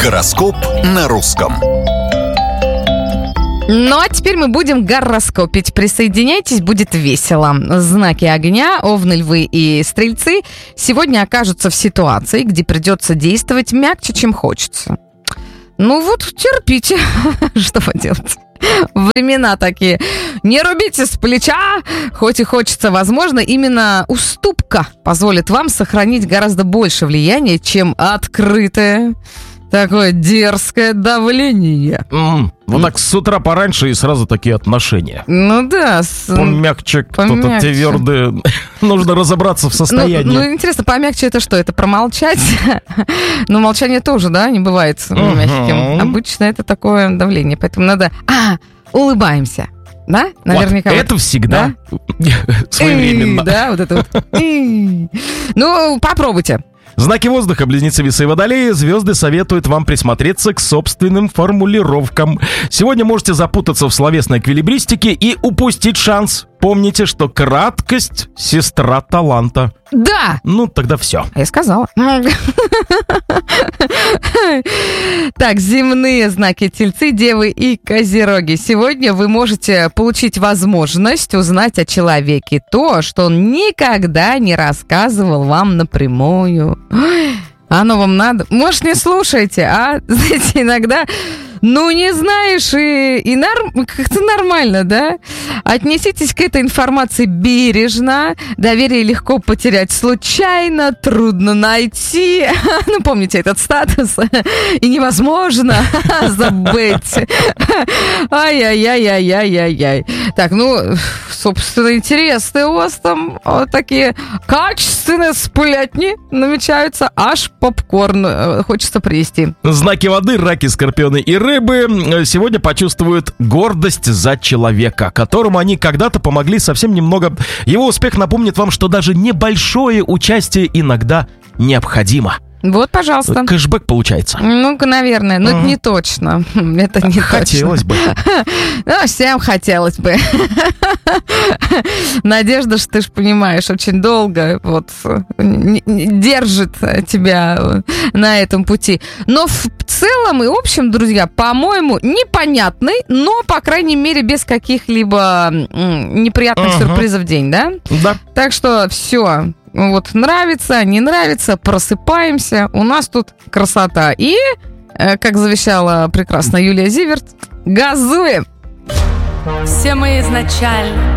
Гороскоп на русском. Ну, а теперь мы будем гороскопить. Присоединяйтесь, будет весело. Знаки огня, овны, львы и стрельцы сегодня окажутся в ситуации, где придется действовать мягче, чем хочется. Ну вот, терпите. Что поделать? Времена такие. Не рубите с плеча, хоть и хочется. Возможно, именно уступка позволит вам сохранить гораздо больше влияния, чем открытое такое дерзкое давление. Вот так с утра пораньше и сразу такие отношения. Ну да. Помягче, кто-то твердый. Нужно разобраться в состоянии. Ну, интересно, помягче это что? Это промолчать? Но молчание тоже, да, не бывает мягким. Обычно это такое давление, поэтому надо... улыбаемся. Да? Наверняка. Вот, это всегда своевременно. Да, вот это вот. Ну, попробуйте. Знаки воздуха, близнецы, весы и водолеи. Звезды советуют вам присмотреться к собственным формулировкам. Сегодня можете запутаться в словесной эквилибристике и упустить шанс. Помните, что краткость — сестра таланта. Да! Ну, тогда все. Я сказала. Так, земные знаки тельцы, девы и козероги. Сегодня вы можете получить возможность узнать о человеке то, что он никогда не рассказывал вам напрямую. Оно вам надо? Может, не слушайте, а? Знаете, иногда... Ну, не знаешь, как-то нормально, да? Отнеситесь к этой информации бережно. Доверие легко потерять случайно, трудно найти. Ну, помните этот статус? И невозможно забыть. Ай-яй-яй-яй-яй-яй-яй. Так, ну, собственно, интересные у вас там вот такие качественные сплетни намечаются. Аж попкорн хочется привезти. Знаки воды, раки, скорпионы и рыбы сегодня почувствуют гордость за человека, которому они когда-то помогли совсем немного. Его успех напомнит вам, что даже небольшое участие иногда необходимо. Вот, пожалуйста. Кэшбэк получается. Ну-ка, наверное. Но это не точно. Это не хотелось бы. Ну, всем хотелось бы. Надежда, что ты же понимаешь, очень долго вот держит тебя на этом пути. Но в целом и общем, друзья, по-моему, непонятный, но, по крайней мере, без каких-либо неприятных сюрпризов день, да? Да. Так что все. Вот нравится, не нравится, просыпаемся. У нас тут красота. И, как завещала прекрасная Юлия Зиверт, газуем! Все мы изначально